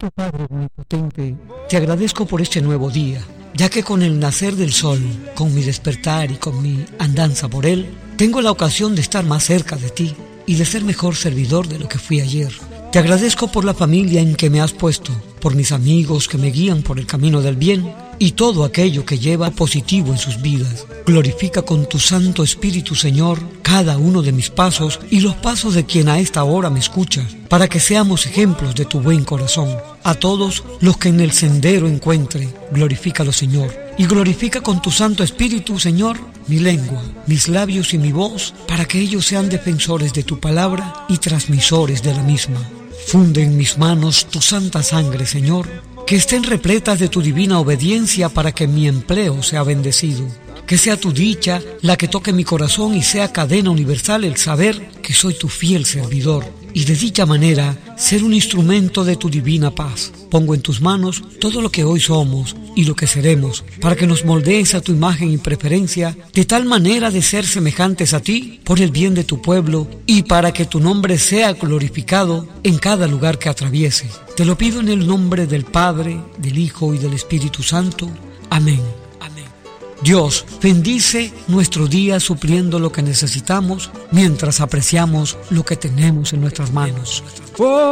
Padre omnipotente, te agradezco por este nuevo día, ya que con el nacer del sol, con mi despertar y con mi andanza por él, tengo la ocasión de estar más cerca de ti y de ser mejor servidor de lo que fui ayer. Te agradezco por la familia en que me has puesto, por mis amigos que me guían por el camino del bien y todo aquello que lleva positivo en sus vidas. Glorifica con tu Santo Espíritu, Señor, cada uno de mis pasos y los pasos de quien a esta hora me escucha, para que seamos ejemplos de tu buen corazón. A todos los que en el sendero encuentre, glorifícalo, Señor, y glorifica con tu Santo Espíritu, Señor, mi lengua, mis labios y mi voz, para que ellos sean defensores de tu palabra y transmisores de la misma. Funde en mis manos tu santa sangre, Señor, que estén repletas de tu divina obediencia para que mi empleo sea bendecido. Que sea tu dicha la que toque mi corazón y sea cadena universal el saber que soy tu fiel servidor, y de dicha manera ser un instrumento de tu divina paz. Pongo en tus manos todo lo que hoy somos y lo que seremos, para que nos moldees a tu imagen y preferencia, de tal manera de ser semejantes a ti por el bien de tu pueblo y para que tu nombre sea glorificado en cada lugar que atraviese. Te lo pido en el nombre del Padre, del Hijo y del Espíritu Santo. Amén. Dios bendice nuestro día supliendo lo que necesitamos mientras apreciamos lo que tenemos en nuestras manos.